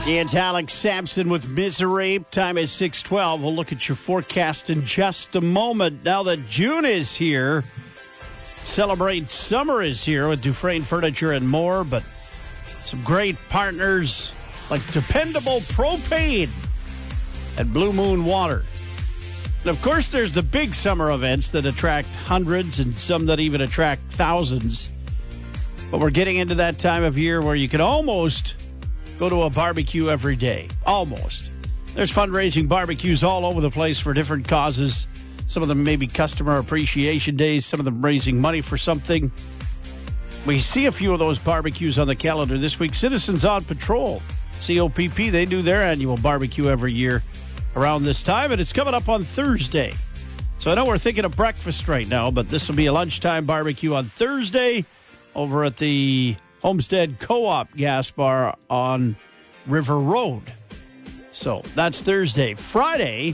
It's Alex Sampson with Misery. Time is 6:12. We'll look at your forecast in just a moment. Now that June is here, celebrate summer is here with Dufresne Furniture and more, but some great partners like Dependable Propane and Blue Moon Water. And of course, there's the big summer events that attract hundreds and some that even attract thousands. But we're getting into that time of year where you can almost go to a barbecue every day. Almost. There's fundraising barbecues all over the place for different causes. Some of them may be customer appreciation days. Some of them raising money for something. We see a few of those barbecues on the calendar this week. Citizens on Patrol, COPP, they do their annual barbecue every year around this time, and it's coming up on Thursday. So I know we're thinking of breakfast right now, but this will be a lunchtime barbecue on Thursday over at the Homestead Co-op gas bar on River Road. So that's Thursday. Friday,